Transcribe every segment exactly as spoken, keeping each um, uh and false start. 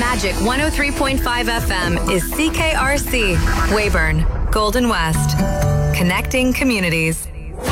Magic one oh three point five F M is C K R C, Weyburn, Golden West. Connecting communities.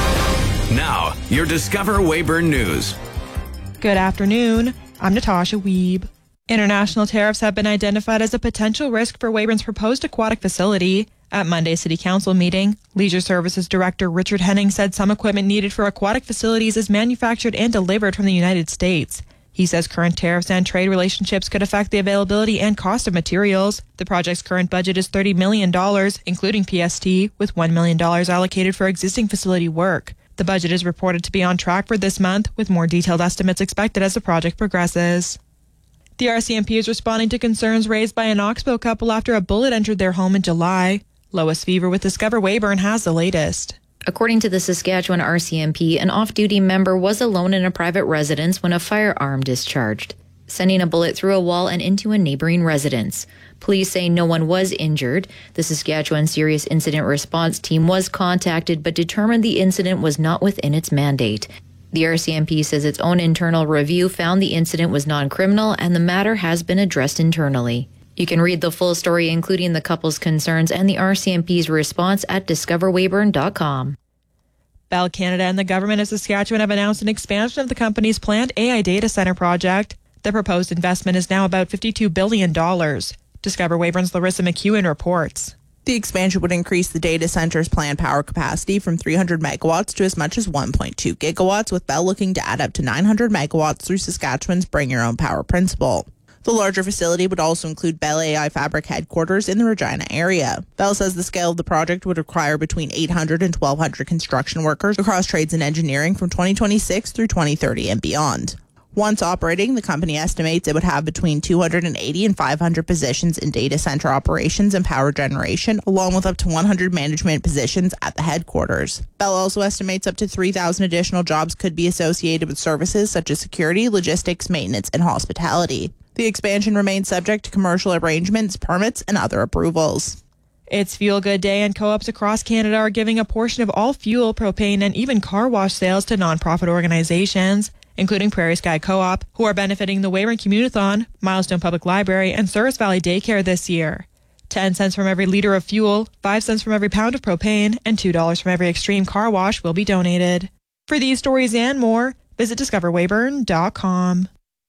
Now, your Discover Weyburn News. Good afternoon. I'm Natasha Wiebe. International tariffs have been identified as a potential risk for Weyburn's proposed aquatic facility. At Monday's City Council meeting, Leisure Services Director Richard Henning said some equipment needed for aquatic facilities is manufactured and delivered from the United States. He says current tariffs and trade relationships could affect the availability and cost of materials. The project's current budget is thirty million dollars, including P S T, with one million dollars allocated for existing facility work. The budget is reported to be on track for this month, with more detailed estimates expected as the project progresses. The R C M P is responding to concerns raised by an Oxbow couple after a bullet entered their home in July. Lois Fever with Discover Weyburn has the latest. According to the Saskatchewan R C M P, an off-duty member was alone in a private residence when a firearm discharged, sending a bullet through a wall and into a neighboring residence. Police say no one was injured. The Saskatchewan Serious Incident Response Team was contacted but determined the incident was not within its mandate. The R C M P says its own internal review found the incident was non-criminal and the matter has been addressed internally. You can read the full story, including the couple's concerns and the R C M P's response, at discover weyburn dot com. Bell Canada and the government of Saskatchewan have announced an expansion of the company's planned A I data center project. The proposed investment is now about fifty-two billion dollars. Discover Weyburn's Larissa McEwen reports. The expansion would increase the data center's planned power capacity from three hundred megawatts to as much as one point two gigawatts, with Bell looking to add up to nine hundred megawatts through Saskatchewan's Bring Your Own Power principle. The larger facility would also include Bell A I Fabric headquarters in the Regina area. Bell says the scale of the project would require between eight hundred and twelve hundred construction workers across trades and engineering from twenty twenty-six through twenty thirty and beyond. Once operating, the company estimates it would have between two hundred eighty and five hundred positions in data center operations and power generation, along with up to one hundred management positions at the headquarters. Bell also estimates up to three thousand additional jobs could be associated with services such as security, logistics, maintenance, and hospitality. The expansion remains subject to commercial arrangements, permits, and other approvals. It's Fuel Good Day, and co-ops across Canada are giving a portion of all fuel, propane, and even car wash sales to nonprofit organizations, including Prairie Sky Co-op, who are benefiting the Weyburn Community-thon, Milestone Public Library, and Souris Valley Daycare this year. ten cents from every litre of fuel, five cents from every pound of propane, and two dollars from every extreme car wash will be donated. For these stories and more, visit discover weyburn dot com.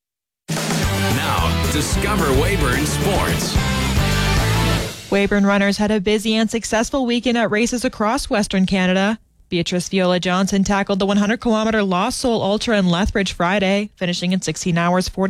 Now, Discover Weyburn Sports. Weyburn runners had a busy and successful weekend at races across Western Canada. Beatrice Viola Johnson tackled the one hundred kilometer Lost Soul Ultra in Lethbridge Friday, finishing in sixteen hours forty